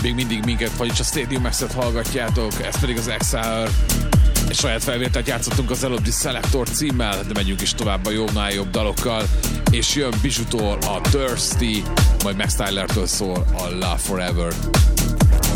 Még mindig minket, vagyis a Stadium Max-et hallgatjátok, ez pedig az Exile. Egy saját felvételt játszottunk az előbbi Selector címmel, de megyünk is tovább a jobbnál jobb dalokkal, és jön Bijutól a Thirsty, majd Max Tylertől szól a Love Forever.